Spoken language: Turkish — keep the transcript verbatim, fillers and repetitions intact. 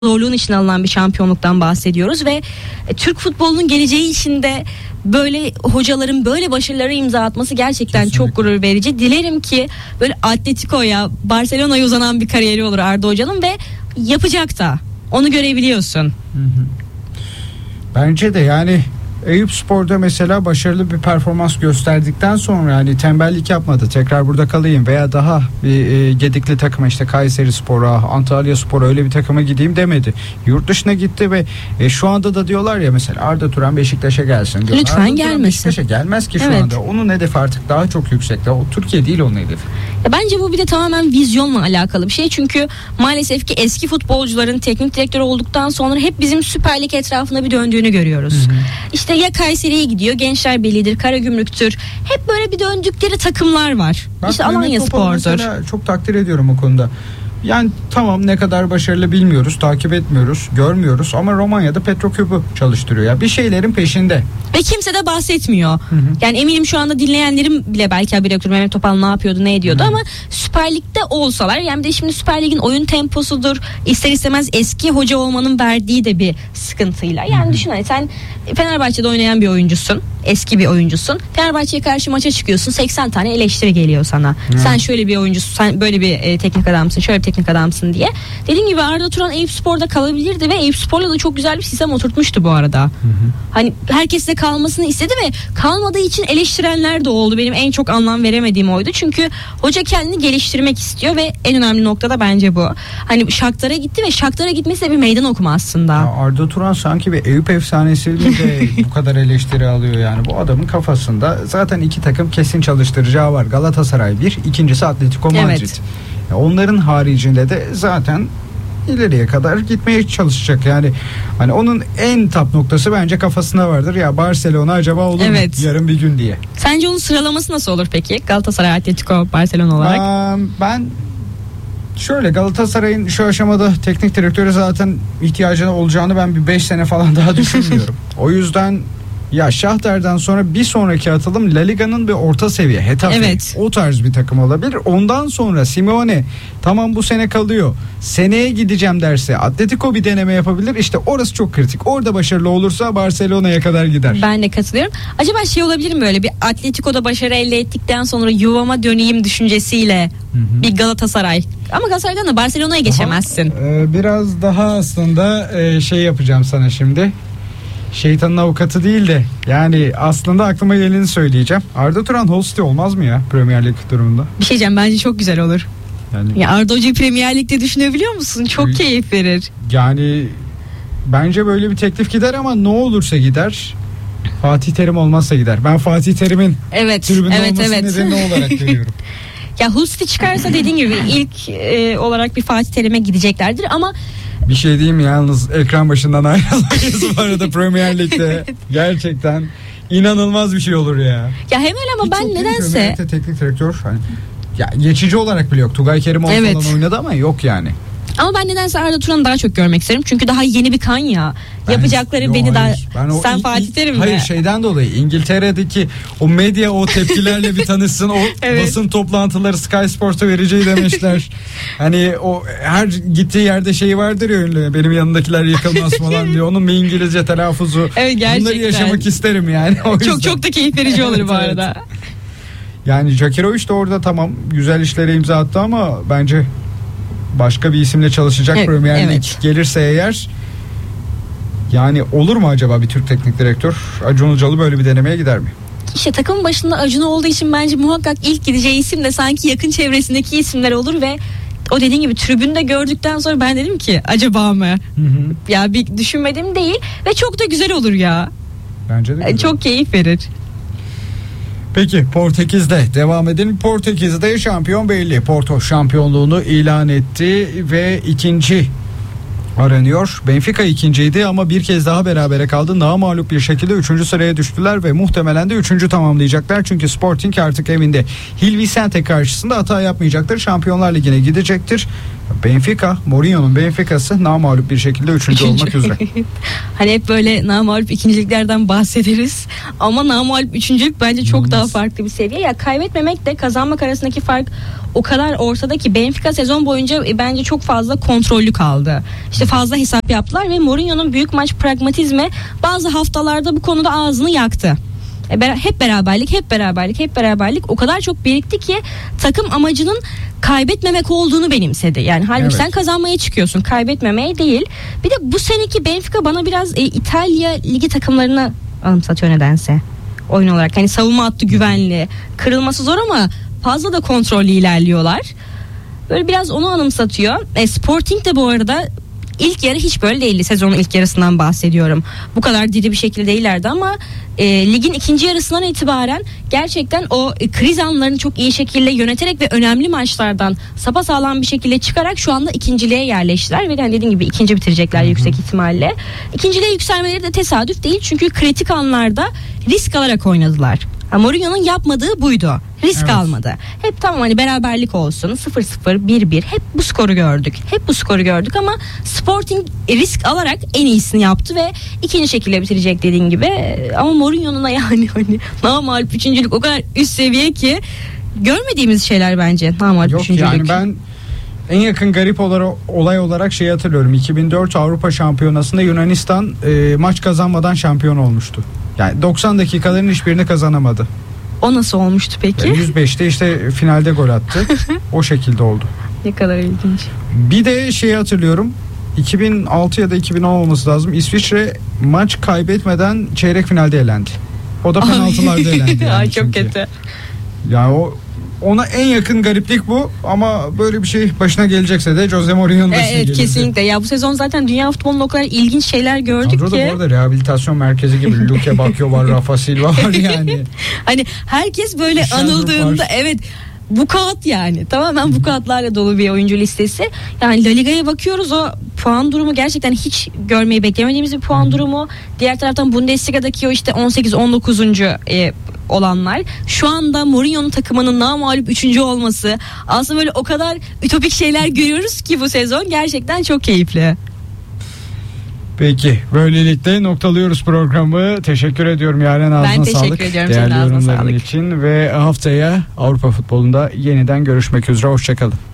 zorluğun içine alınan bir şampiyonluktan bahsediyoruz ve Türk futbolunun geleceği içinde böyle hocaların böyle başarılara imza atması gerçekten Kesinlikle. Çok gurur verici. Dilerim ki böyle Atletico'ya, Barcelona'ya uzanan bir kariyeri olur Arda Hoca'nın ve yapacak da. Onu görebiliyorsun. Hı hı. Bence de yani Eyüpspor'da mesela başarılı bir performans gösterdikten sonra hani tembellik yapmadı, tekrar burada kalayım veya daha bir e, gedikli takıma, işte Kayserispor'a, Antalyaspor'a öyle bir takıma gideyim demedi. Yurt dışına gitti ve e, şu anda da diyorlar ya mesela Arda Turan Beşiktaş'a gelsin diyor. Lütfen Arda gelmesin. Beşiktaş'a gelmez ki şu evet. anda. Onun hedefi artık daha çok yüksekte. O Türkiye değil onun hedefi. Ya bence bu bir de tamamen vizyonla alakalı bir şey. Çünkü maalesef ki eski futbolcuların teknik direktörü olduktan sonra hep bizim Süper Lig etrafında bir döndüğünü görüyoruz. Hı hı. İşte ya Kayseri'ye gidiyor, Gençler Birliği'dir, Karagümrük'tür. Hep böyle bir döndükleri takımlar var. Bak, işte Alanyaspor'dur. Çok takdir ediyorum o konuda. Yani tamam, ne kadar başarılı bilmiyoruz, takip etmiyoruz, görmüyoruz ama Romanya'da Petroküp'ü çalıştırıyor ya. Bir şeylerin peşinde. Ve kimse de bahsetmiyor. Hı hı. Yani eminim şu anda dinleyenlerim bile belki haberi yoktur. Mehmet Topal ne yapıyordu, ne ediyordu, hı hı. ama Süper Lig'de olsalar, yani de şimdi Süper Lig'in oyun temposudur. İster istemez eski hoca olmanın verdiği de bir sıkıntıyla. Yani hı hı. düşün, hani sen Fenerbahçe'de oynayan bir oyuncusun. Eski bir oyuncusun. Fenerbahçe'ye karşı maça çıkıyorsun. seksen tane eleştiri geliyor sana. Hı. Sen şöyle bir oyuncusun, sen böyle bir e, teknik adamsın, şöyle bir teknik adamsın diye. Dediğim gibi Arda Turan Eyüpspor'da kalabilirdi ve Eyüpspor'la da çok güzel bir sistem oturtmuştu bu arada. Hı hı. Hani herkes de kalmasını istedi ve kalmadığı için eleştirenler de oldu. Benim en çok anlam veremediğim oydu. Çünkü hoca kendini geliştirmek istiyor ve en önemli nokta da bence bu. Hani Shakhtar'a gitti ve Shakhtar'a gitmesi de bir meydan okuma aslında. Ya Arda Turan sanki bir Eyüp efsanesi de bu kadar eleştiri alıyor yani. Bu adamın kafasında zaten iki takım kesin çalıştıracağı var. Galatasaray bir, ikincisi Atletico Madrid. Evet. Onların haricinde de zaten ileriye kadar gitmeye çalışacak. Yani hani onun en top noktası bence kafasında vardır. Ya Barcelona acaba olur evet. mu yarın bir gün diye. Sence onun sıralaması nasıl olur peki? Galatasaray, Atletico, Barcelona olarak? Aa, ben şöyle, Galatasaray'ın şu aşamada teknik direktörü zaten ihtiyacına olacağını ben bir beş sene falan daha düşünmüyorum. O yüzden ya Shakhtar'dan sonra bir sonraki atılım La Liga'nın bir orta seviye Hetafe, evet. o tarz bir takım olabilir. Ondan sonra Simeone tamam bu sene kalıyor, seneye gideceğim derse Atletico bir deneme yapabilir. İşte orası çok kritik. Orada başarılı olursa Barcelona'ya kadar gider. Ben de katılıyorum. Acaba şey olabilir mi, böyle bir Atletico'da başarı elde ettikten sonra yuvama döneyim düşüncesiyle hı hı. bir Galatasaray. Ama Galatasaray'dan da Barcelona'ya geçemezsin. Daha, e, biraz daha aslında e, şey yapacağım sana şimdi. Şeytanın avukatı değil de yani aslında aklıma geleni söyleyeceğim. Arda Turan Hull City olmaz mı ya Premier Lig durumunda? Bir şey diyeceğim, bence çok güzel olur. Yani, ya Arda Hoca'yı Premier Lig'de düşünebiliyor musun? Çok büyük, keyif verir. Yani bence böyle bir teklif gider ama ne olursa gider. Fatih Terim olmazsa gider. Ben Fatih Terim'in evet, tribünde evet, olması evet. nedeni olarak görüyorum. Ya Hull City çıkarsa dediğin gibi ilk e, olarak bir Fatih Terim'e gideceklerdir ama bir şey diyeyim mi, yalnız ekran başından ayrılmayız bu arada Premier Lig'de. Gerçekten inanılmaz bir şey olur ya. Ya hemen ama hiç ben nedense teknik direktör hani ya geçici olarak bile yok. Tugay Kerimoğlu evet. falan oynadı ama yok yani. Ama ben nedense Arda Turan'ı daha çok görmek isterim. Çünkü daha yeni bir kan ya. Ben, Yapacakları yo, beni hayır. daha... Sen il, Fatih Terim mi? Hayır, şeyden dolayı İngiltere'deki o medya o tepkilerle bir tanışsın. O evet. basın toplantıları Sky Sports'a vereceği demişler. Hani o her gittiği yerde şey vardır ya, öyle benim yanındakiler yıkılmaz falan diyor. Onun bir İngilizce telaffuzu. Evet, gerçekten. Bunları yaşamak isterim yani. O çok çok da keyif verici olur bu arada. Evet. Yani Jakirovic de orada tamam güzel işlere imza attı ama bence başka bir isimle çalışacak evet, Premier Lig evet. gelirse eğer, yani olur mu acaba bir Türk teknik direktör? Acun Ilıcalı böyle bir denemeye gider mi? İşte takımın başında Acun olduğu için bence muhakkak ilk gideceği isim de sanki yakın çevresindeki isimler olur ve o dediğin gibi tribünde gördükten sonra ben dedim ki acaba mı? Hı hı. Ya bir düşünmedim değil ve çok da güzel olur ya. Bence de güzel. Çok keyif verir. Peki Portekiz'de devam edelim. Portekiz'de şampiyon belli. Porto şampiyonluğunu ilan etti ve ikinci aranıyor. Benfica ikinciydi ama bir kez daha berabere kaldı. Namağlup bir şekilde üçüncü sıraya düştüler ve muhtemelen de üçüncü tamamlayacaklar. Çünkü Sporting artık evinde Gil Vicente karşısında hata yapmayacaktır. Şampiyonlar Ligi'ne gidecektir. Benfica, Mourinho'nun Benfica'sı namağlup bir şekilde üçüncü olmak üzere. Hani hep böyle namağlup ikinciliklerden bahsederiz. Ama namağlup üçüncülük bence çok Olmaz. daha farklı bir seviye. Ya kaybetmemek de kazanmak arasındaki fark o kadar ortada ki Benfica sezon boyunca e, bence çok fazla kontrollü kaldı. İşte fazla hesap yaptılar ve Mourinho'nun büyük maç pragmatizmi bazı haftalarda bu konuda ağzını yaktı. Hep beraberlik, hep beraberlik, hep beraberlik o kadar çok birikti ki takım amacının kaybetmemek olduğunu benimsedi. Yani halbuki Evet. sen kazanmaya çıkıyorsun, kaybetmemeye değil. Bir de bu seneki Benfica bana biraz e, İtalya ligi takımlarına anımsatıyor nedense. Oyun olarak. Hani savunma hattı güvenli, kırılması zor ama fazla da kontrollü ilerliyorlar. Böyle biraz onu anımsatıyor. E, Sporting de bu arada İlk yarı hiç böyle değildi. Sezonun ilk yarısından bahsediyorum. Bu kadar diri bir şekilde değillerdi ama e, ligin ikinci yarısından itibaren gerçekten o e, kriz anlarını çok iyi şekilde yöneterek ve önemli maçlardan sapasağlam bir şekilde çıkarak şu anda ikinciliğe yerleştiler ve yani dediğim gibi ikinci bitirecekler yüksek ihtimalle. İkinciliğe yükselmeleri de tesadüf değil çünkü kritik anlarda risk alarak oynadılar. Ha, Mourinho'nun yapmadığı buydu. Risk Evet. almadı. Hep tamam hani beraberlik olsun sıfır sıfır bir bir hep bu skoru gördük. Hep bu skoru gördük ama Sporting risk alarak en iyisini yaptı ve ikinci şekilde bitirecek dediğin gibi. Ama Mourinho'nun yani hani namağlup üçüncülük o kadar üst seviye ki görmediğimiz şeyler bence namağlup Yok üçüncülük. yani ben en yakın garip olarak, olay olarak şeyi hatırlıyorum. iki bin dört Avrupa Şampiyonası'nda Yunanistan e, maç kazanmadan şampiyon olmuştu. Yani doksan dakikaların hiçbirini kazanamadı. O nasıl olmuştu peki? Yani yüz beşte işte finalde gol attı. O şekilde oldu. Ne kadar ilginç. Bir de şeyi hatırlıyorum. iki bin altı ya da iki bin on olması lazım. İsviçre maç kaybetmeden çeyrek finalde elendi. O da penaltılarda elendi. Yani Ay çok çünkü. kötü. Yani o ona en yakın gariplik bu ama böyle bir şey başına gelecekse de Jose Mourinho'nun başına Evet gelir. kesinlikle. Ya bu sezon zaten dünya futbolunda o kadar ilginç şeyler gördük Kadroda ki. bu arada rehabilitasyon merkezi gibi Luke Bacchio var, Rafa Silva var yani. Hani herkes böyle Düşen grup anıldığında var. evet bu kağıt yani tamamen bu kağıtlarla dolu bir oyuncu listesi. Yani La Liga'ya bakıyoruz o puan durumu gerçekten hiç görmeyi beklemediğimiz bir puan durumu. Diğer taraftan Bundesliga'daki o işte on sekiz on dokuzuncu E, olanlar. Şu anda Mourinho'nun takımının namağlup üçüncü olması aslında böyle o kadar ütopik şeyler görüyoruz ki bu sezon gerçekten çok keyifli. Peki böylelikle noktalıyoruz programı. Teşekkür ediyorum Yaren, ağzına Ben teşekkür sağlık. ediyorum, Değerli senin ağzına yorumların sağlık. için ve haftaya Avrupa futbolunda yeniden görüşmek üzere. Hoşçakalın.